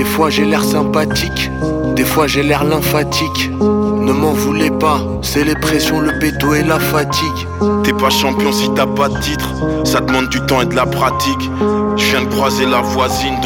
Des fois j'ai l'air sympathique, des fois j'ai l'air lymphatique. Ne m'en voulez pas, c'est les pressions, le béto et la fatigue. T'es pas champion si t'as pas de titre, ça demande du temps et de la pratique. Je viens de croiser la voisine